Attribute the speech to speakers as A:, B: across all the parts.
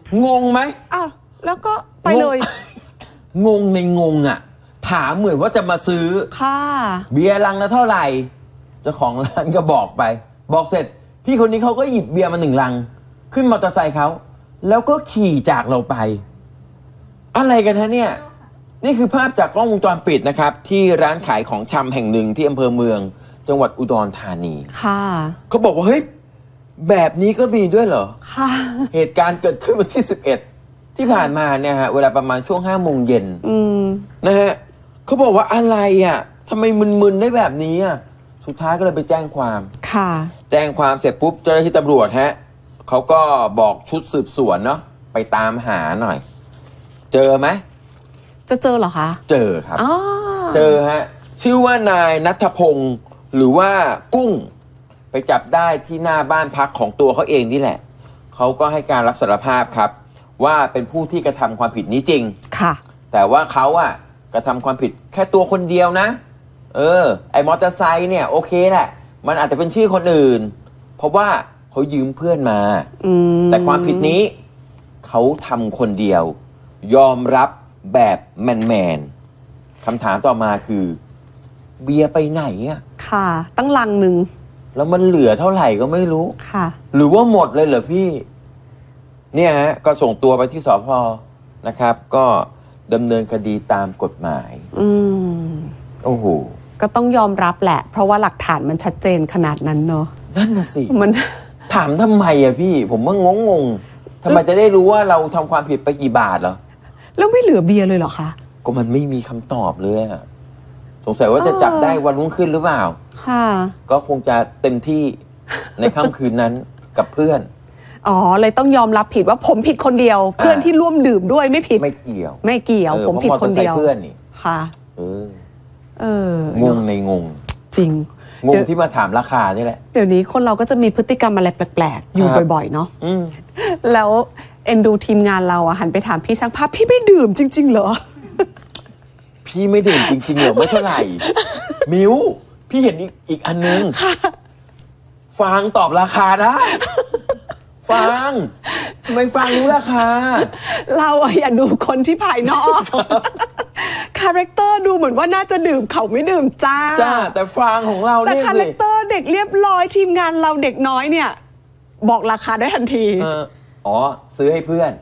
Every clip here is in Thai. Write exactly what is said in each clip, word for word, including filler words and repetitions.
A: งงไหม
B: อ้าวแล้วก็ไปเลย
A: งงในงงอ่ะถามเหมือนว่าจะมาซื้อ
B: ค่ะ
A: เบียร์ลังละเท่าไหร่เจ้าของร้านก็บอกไปบอกเสร็จพี่คนนี้เขาก็หยิบเบียร์มาหนึ่งลังขึ้นมอเตอร์ไซค์เขาแล้วก็ขี่จากเราไปอะไรกันฮะเนี่ยนี่คือภาพจากกล้องวงจรปิดนะครับที่ร้านขายของชำแห่งหนึ่งที่อำเภอเมืองจังหวัดอุดรธานี
B: ค่ะ
A: เขาบอกว่าเฮ้ยแบบนี้ก็มีด้วยเหรอ
B: ค่ะ
A: เหตุการณ์เกิดขึ้นวันที่สิบเอ็ดที่ผ่านมาเนี่ยฮะเวลาประมาณช่วงห้าโมงเย็นนะฮะเขาบอกว่าอะไรอ่ะทำไมมึนๆได้แบบนี้อ่ะสุดท้ายก็เลยไปแจ้งความ
B: ค่ะ
A: แจ้งความเสร็จปุ๊บเจ้าหน้าที่ตำรวจฮะเขาก็บอกชุดสืบสวนเนาะไปตามหาหน่อยเจอไหม
B: จะเจอเหรอคะ
A: เจอครับเจอฮะชื่อว่านายณัฐพงศ์หรือว่ากุ้งไปจับได้ที่หน้าบ้านพักของตัวเขาเองนี่แหละเขาก็ให้การรับสารภาพครับว่าเป็นผู้ที่กระทำความผิดนี้จริง
B: ค่ะ
A: แต่ว่าเขาอะกระทำความผิดแค่ตัวคนเดียวนะเออไอ้มอเตอร์ไซค์เนี่ยโอเคแหละมันอาจจะเป็นชื่อคนอื่นเพราะว่าเขายืมเพื่อนมาแต่ความผิดนี้เขาทำคนเดียวยอมรับแบบแมนแมนคำถามต่อมาคือเบียร์ไปไหนอะ
B: ค่ะตั้งลังหนึ่ง
A: แล้วมันเหลือเท่าไหร่ก็ไม่รู้
B: ค่ะ
A: หรือว่าหมดเลยเหรอพี่เนี่ยฮะก็ส่งตัวไปที่สภ.นะครับก็ดำเนินคดีตามกฎหมาย
B: อืม
A: โอ้โห
B: ก็ต้องยอมรับแหละเพราะว่าหลักฐานมันชัดเจนขนาดนั้นเนอะ
A: นั่นน่ะสิ
B: มัน
A: ถามทำไมอะพี่ผมว่างงงทำไมจะได้รู้ว่าเราทำความผิดไปกี่บาทเหรอ
B: แล้วไม่เหลือเบียร์เลยเหรอคะ
A: ก็มันไม่มีคำตอบเลยอะสงสัยว่าจะจับได้วันรุ่งขึ้นหรือเปล่า
B: ค่ะ
A: ก็คงจะเต็มที่ในค่ำคืนนั้นกับเพื่อน
B: อ๋อเลยต้องยอมรับผิดว่าผมผิดคนเดียวเพื่อนที่ร่วมดื่มด้วยไม่ผิด
A: ไม่เกี่ยว
B: ไม่เกี่ยวผมผิดคนเดียว
A: เพื่อนนี่
B: ค่ะ
A: เออ
B: เออง
A: งในงง
B: จริง
A: งงที่มาถามราคานี่แหละ
B: เดี๋ยวนี้คนเราก็จะมีพฤติกรรมอะไรแปลกๆอยู่บ่อยๆเนาะแล้วเอ็นดูทีมงานเราอะหันไปถามพี่ช่างภาพพี่ไม่ดื่มจริงๆเหรอ
A: พี่ไม่ดื่มจริงๆเหรอไม่เท่าไหร่มิวพี่เห็นอีกอีกอันนึงฟางตอบราคาได้ฟางทำไมฟางรู้ราคา
B: เราอะอย่าดูคนที่ภายนอกคาแรคเตอร์ดูเหมือนว่าน่าจะดื่มเขาไม่ดื่มจ้า
A: จ้าแต่ฟางของเรา
B: เนี่ยแต่คาแรคเตอร์เด็กเรียบร้อยทีมงานเราเด็กน้อยเนี่ยบอกราคาได้ทันที
A: อ๋อซื้อให้เพื่อน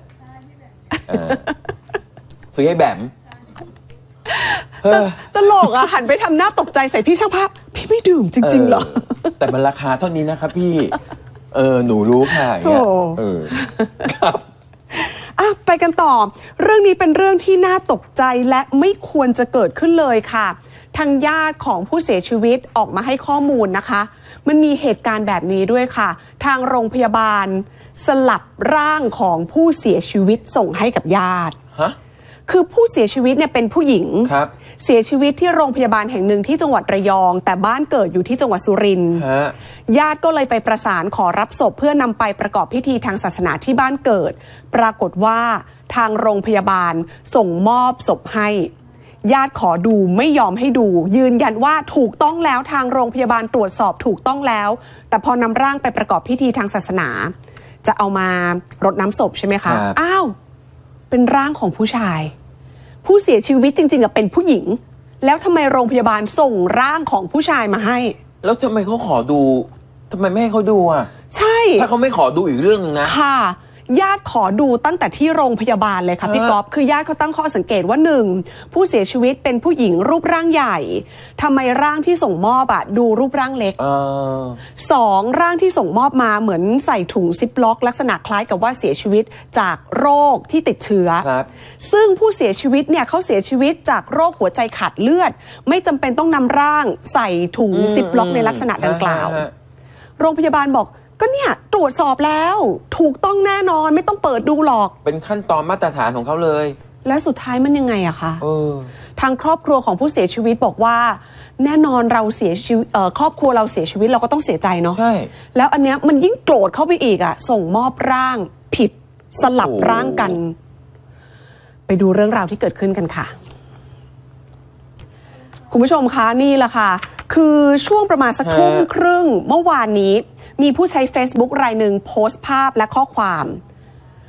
A: ซื้อให้แบม
B: ตลกอ่ะหันไปทำหน้าตกใจใส่พี่ช่างภาพพี่ไม่ดื่มจริงๆเหรอ
A: แต่มันราคาเท่านี้นะครับพี่เออหนูรู้ค่ะเออครับ
B: อ่ะไปกันต่อเรื่องนี้เป็นเรื่องที่น่าตกใจและไม่ควรจะเกิดขึ้นเลยค่ะทางญาติของผู้เสียชีวิตออกมาให้ข้อมูลนะคะมันมีเหตุการณ์แบบนี้ด้วยค่ะทางโรงพยาบาลสลับร่างของผู้เสียชีวิตส่งให้กับญาติ
A: ฮะ
B: คือผู้เสียชีวิตเนี่ยเป็นผู้หญิงเสียชีวิตที่โรงพยาบาลแห่งหนึ่งที่จังหวัดระยองแต่บ้านเกิดอยู่ที่จังหวัดสุรินทร์ญาติก็เลยไปประสานขอรับศพเพื่อนำไปประกอบพิธีทางศาสนาที่บ้านเกิดปรากฏว่าทางโรงพยาบาลส่งมอบศพให้ญาติขอดูไม่ยอมให้ดูยืนยันว่าถูกต้องแล้วทางโรงพยาบาลตรวจสอบถูกต้องแล้วแต่พอนำร่างไปประกอบพิธีทางศาสนาจะเอามารดน้ำศพใช่ไหมคะอ้าวเป็นร่างของผู้ชายผู้เสียชีวิตจริงๆอะเป็นผู้หญิงแล้วทำไมโรงพยาบาลส่งร่างของผู้ชายมาให้
A: แล้วทำไมเขาขอดูทำไมไม่ให้เขาดูอ่ะ
B: ใช่
A: ถ้าเขาไม่ขอดูอีกเรื่องนึงนะ
B: ค่ะญาติขอดูตั้งแต่ที่โรงพยาบาลเลยค่ะพี่ก๊อฟคือญาติเขาตั้งข้อสังเกตว่าหนึ่งผู้เสียชีวิตเป็นผู้หญิงรูปร่างใหญ่ทำไมร่างที่ส่งมอบอะดูรูปร่างเล็กสองร่างที่ส่งมอบมาเหมือนใส่ถุงซิปล็อกลักษณะคล้ายกับว่าเสียชีวิตจากโรคที่ติดเชื้อซึ่งผู้เสียชีวิตเนี่ยเขาเสียชีวิตจากโรคหัวใจขาดเลือดไม่จำเป็นต้องนำร่างใส่ถุงซิปล็อกในลักษณะดังกล่าวโรงพยาบาลบอกก็เนี่ยตรวจสอบแล้วถูกต้องแน่นอนไม่ต้องเปิดดูหรอก
A: เป็นขั้นตอนมาตรฐานของเขาเลย
B: และสุดท้ายมันยังไงอะคะ
A: เออ
B: ทางครอบครัวของผู้เสียชีวิตบอกว่าแน่นอนเราเสียชีวิตเอ่อครอบครัวเราเสียชีวิตเราก็ต้องเสียใจเนาะ
A: ใช่
B: แล้วอันเนี้ยมันยิ่งโกรธเข้าไปอีกอะส่งมอบร่างผิดสลับร่างกันไปดูเรื่องราวที่เกิดขึ้นกันค่ะคุณผู้ชมคะนี่แหละค่ะคือช่วงประมาณสักทุ่มครึ่งเมื่อวานนี้มีผู้ใช้ Facebook รายหนึ่งโพสต์ภาพและข้อความ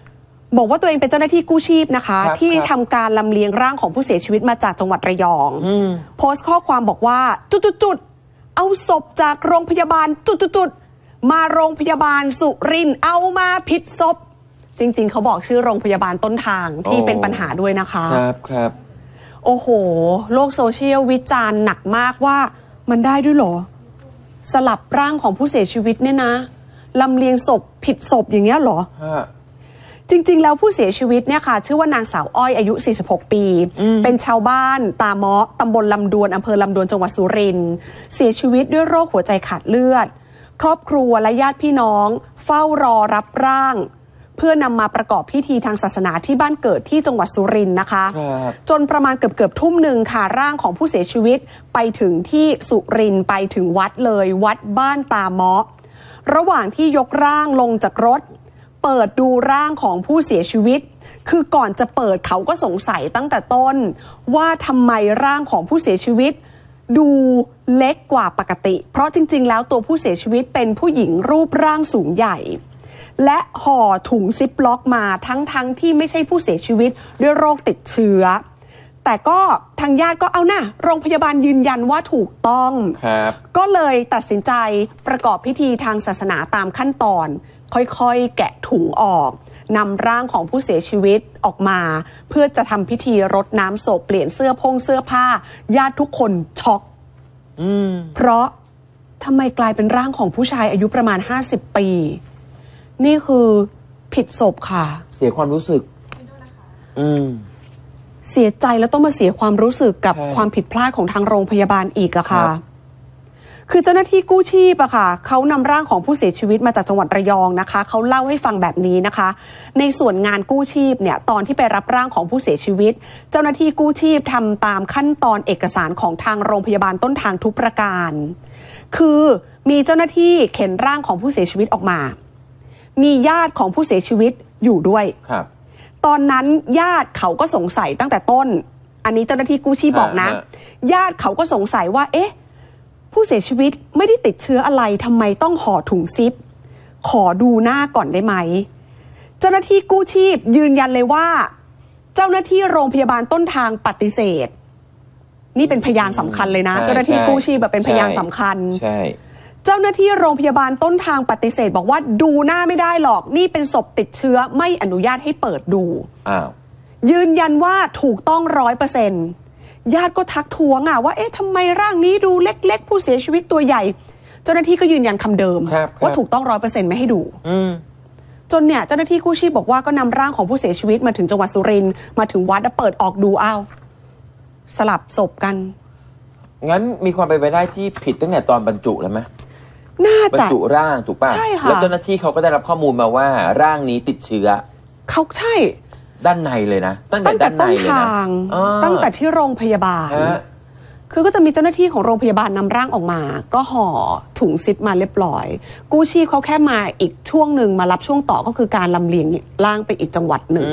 B: บอกว่าตัวเองเป็นเจ้าหน้าที่กู้ชีพนะคะที่ทำการลำเลียงร่างของผู้เสียชีวิตมาจากจังหวัดระยองโพสต์ข้อความบอกว่าจุดๆๆเอาศพจากโรงพยาบาลจุดๆๆมาโรงพยาบาลสุรินทร์เอามาผิดศพจริงๆเขาบอกชื่อโรงพยาบาลต้นทางที่เป็นปัญหาด้วยนะคะ
A: ครับครับ
B: โอ้โหโลกโซเชียลวิจารณ์หนักมากว่ามันได้ด้วยเหรอสลับร่างของผู้เสียชีวิตเนี่ยนะลำเลียงศพผิดศพอย่างเงี้ยเหรอจริงๆแล้วผู้เสียชีวิตเนี่ยค่ะชื่อว่านางสาวอ้อยอายุสี่สิบหกปีเป็นชาวบ้านตาเมาะตำบลลำดวนอำเภอลำดวนจังหวัดสุรินทร์เสียชีวิตด้วยโรคหัวใจขาดเลือดครอบครัวและญาติพี่น้องเฝ้ารอรับร่างเพื่อนำมาประกอบพิธีทางศาสนาที่บ้านเกิดที่จังหวัดสุรินทร์นะคะจนประมาณเกือบเกือบทุ่มหนึ่งค่ะร่างของผู้เสียชีวิตไปถึงที่สุรินทร์ไปถึงวัดเลยวัดบ้านตาเมาะระหว่างที่ยกร่างลงจากรถเปิดดูร่างของผู้เสียชีวิตคือก่อนจะเปิดเขาก็สงสัยตั้งแต่ต้นว่าทำไมร่างของผู้เสียชีวิตดูเล็กกว่าปกติเพราะจริงๆแล้วตัวผู้เสียชีวิตเป็นผู้หญิงรูปร่างสูงใหญ่และห่อถุงซิปล็อกมาทั้งๆ ท, ที่ไม่ใช่ผู้เสียชีวิตด้วยโรคติดเชื้อแต่ก็ทางญาติก็เอานะโรงพยาบาลยืนยันว่าถูกต้องก็เลยตัดสินใจประกอบพิธีทางศาสนาตามขั้นตอนค่อยๆแกะถุงออกนำร่างของผู้เสียชีวิตออกมาเพื่อจะทำพิธีรดน้ำศพเปลี่ยนเสื้อพงเสื้อผ้าญาติทุกคนช็อกเพราะทำไมกลายเป็นร่างของผู้ชายอายุประมาณห้าสิบปีนี่คือผิดศพค่ะ
A: เสียความรู้สึกอืม
B: เสียใจแล้วต้องมาเสียความรู้สึกกับความผิดพลาดของทางโรงพยาบาลอีกอะค่ะคือเจ้าหน้าที่กู้ชีพอะค่ะเขานำร่างของผู้เสียชีวิตมาจากจังหวัดระยองนะคะเขาเล่าให้ฟังแบบนี้นะคะในส่วนงานกู้ชีพเนี่ยตอนที่ไปรับร่างของผู้เสียชีวิตเจ้าหน้าที่กู้ชีพทำตามขั้นตอนเอกสารของทางโรงพยาบาลต้นทางทุกประการคือมีเจ้าหน้าที่เข็นร่างของผู้เสียชีวิตออกมามีญาติของผู้เสียชีวิตอยู่ด้วยครับตอนนั้นญาติเขาก็สงสัยตั้งแต่ต้นอันนี้เจ้าหน้าที่กู้ชีพบอกนะญาติเขาก็สงสัยว่าเอ๊ะผู้เสียชีวิตไม่ได้ติดเชื้ออะไรทำไมต้องห่อถุงซิปขอดูหน้าก่อนได้ไหมเจ้าหน้าที่กู้ชีพยืนยันเลยว่าเจ้าหน้าที่โรงพยาบาลต้นทางปฏิเสธนี่เป็นพยานสำคัญเลยนะเจ้าหน้าที่กู้ชีพแบบเป็นพยานสำคัญ
A: ใช่
B: เจ้าหน้าที่โรงพยาบาลต้นทางปฏิเสธบอกว่าดูหน้าไม่ได้หรอกนี่เป็นศพติดเชื้อไม่อนุญาตให้เปิดดูอ้าวยืนยันว่าถูกต้องร้อยเปอร์เซ็นต์ญาติก็ทักท้วงอ่ะว่าเอ๊ะทำไมร่างนี้ดูเล็กๆผู้เสียชีวิตตัวใหญ่เจ้าหน้าที่ก็ยืนยันคำเดิมว่าถูกต้องร้อยเปอร์เซ็นต์ไม่ให้ดูจนเนี่ยเจ้าหน้าที่กู้ชีพบอกว่าก็นำร่างของผู้เสียชีวิตมาถึงจังหวัดสุรินทร์มาถึงวัดแล้วเปิดออกดูอ้าวสลับศพกัน
A: งั้นมีความเป็นไปได้ที่ผิดตั้งแต่ตอนบรรจุแล้วไหม
B: น่าจะ
A: บรรจุร่างถูกป่ะใช่ค่ะแล้วเจ้าหน้าที่เขาก็ได้รับข้อมูลมาว่าร่างนี้ติดเชื้อ
B: เขาใช่
A: ด้านในเลยนะตั้งแต่ด้านในเลยนะ
B: ตั้งแต่ที่โรงพยาบาลคือก็จะมีเจ้าหน้าที่ของโรงพยาบาลนำร่างออกมาก็ห่อถุงซิปมาเรียบร้อยกู้ชีพเขาแค่มาอีกช่วงหนึ่งมารับช่วงต่อก็คือการลำเลียงร่างไปอีกจังหวัดหนึ่ง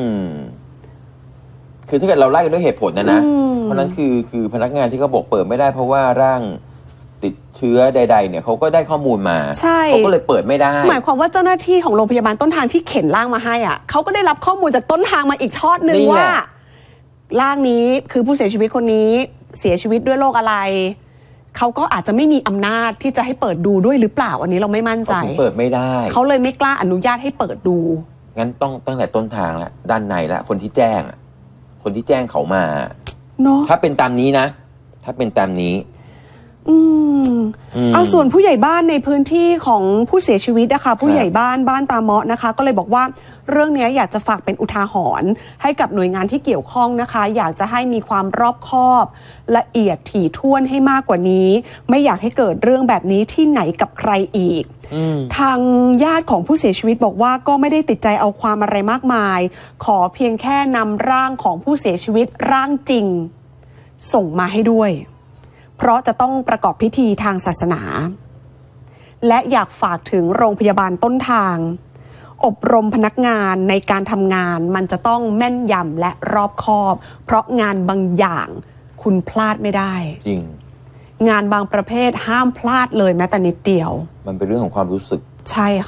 A: คือถ้าเกิดเราไล่กันด้วยเหตุผลนะนะเพราะนั้นคือคือพนักงานที่เขาบอกเปิดไม่ได้เพราะว่าร่างติดเชื้อใดๆเนี่ยเขาก็ได้ข้อมูลมาเขาก็เลยเปิดไม่ได้
B: หมายความว่าเจ้าหน้าที่ของโรงพยาบาลต้นทางที่เข็นร่างมาให้อ่ะเขาก็ได้รับข้อมูลจากต้นทางมาอีกทอดนึงว่าร่างนี้คือผู้เสียชีวิตคนนี้เสียชีวิตด้วยโรคอะไรเขาก็อาจจะไม่มีอำนาจที่จะให้เปิดดูด้วยหรือเปล่าอันนี้เราไม่มั่นใจ
A: เปิดไม่ได้
B: เขาเลยไม่กล้าอนุญาตให้เปิดดู
A: งั้นต้องตั้งแต่ต้นทางแล้วด้านในแล้วคนที่แจ้งคนที่แจ้งเขามา
B: เนาะ
A: ถ้าเป็นตามนี้นะถ้าเป็นตามนี้
B: อืมเอาส่วนผู้ใหญ่บ้านในพื้นที่ของผู้เสียชีวิตนะคะผู้ใหญ่บ้านบ้านตาเมาะนะคะก็เลยบอกว่าเรื่องนี้อยากจะฝากเป็นอุทาหรณ์ให้กับหน่วยงานที่เกี่ยวข้องนะคะอยากจะให้มีความรอบคอบละเอียดถี่ถ้วนให้มากกว่านี้ไม่อยากให้เกิดเรื่องแบบนี้ที่ไหนกับใครอีกทางญาติของผู้เสียชีวิตบอกว่าก็ไม่ได้ติดใจเอาความอะไรมากมายขอเพียงแค่นำร่างของผู้เสียชีวิตร่างจริงส่งมาให้ด้วยเพราะจะต้องประกอบพิธีทางศาสนาและอยากฝากถึงโรงพยาบาลต้นทางอบรมพนักงานในการทำงานมันจะต้องแม่นยำและรอบคอบเพราะงานบางอย่างคุณพลาดไม่ได้
A: จริง
B: งานบางประเภทห้ามพลาดเลยแม้แต่นิดเดียว
A: มันเป็นเรื่องของความรู้สึก
B: ใช่ค่ะ